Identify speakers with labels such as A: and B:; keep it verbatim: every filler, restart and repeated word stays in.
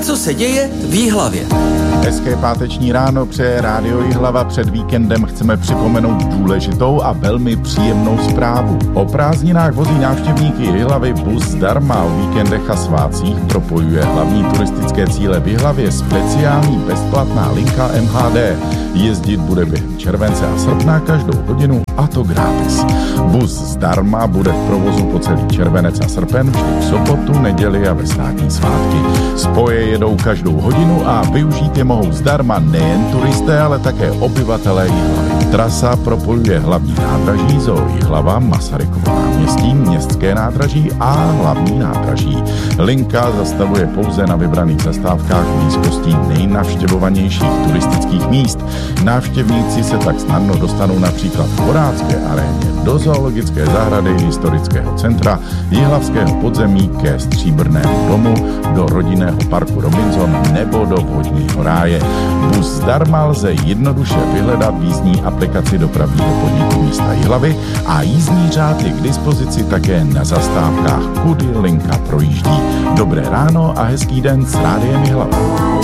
A: co se děje v Jihlavě.
B: Hezké páteční ráno přeje Rádio Jihlava. Před víkendem chceme připomenout důležitou a velmi příjemnou zprávu. O prázdninách vozí návštěvníky Jihlavy bus zdarma. O víkendech a svátcích propojuje hlavní turistické cíle v Jihlavě speciální bezplatná linka M H D. Jezdit bude během července a srpna každou hodinu, a to gratis. Bus zdarma bude v provozu po celý červenec a srpen, vždy v sobotu, neděli a ve státní svátky. Spoje jedou každou hodinu a využít je mohou zdarma nejen turisté, ale také obyvatelé Jihlavy. Trasa propojuje hlavní nádraží Zoo Jihlava, Masarykovo náměstí, městské nádraží a hlavní nádraží. Linka zastavuje pouze na vybraných zastávkách v blízkosti nejnavštěvovanějších turistických míst. Návštěvníci se tak snadno dostanou například v Horácké aréně, do zoologické zahrady, historického centra, jihlavského podzemí ke Stříbrnému domu, do rodinného parku Robinson nebo do vodního ráje. Bus zdarma lze jednoduše vyhledat v jízdní aplikaci dopravního podniku města Jihlavy a jízdní řád je k dispozici také na zastávkách, kudy linka projíždí. Dobré ráno a hezký den s Rádiem Jihlava.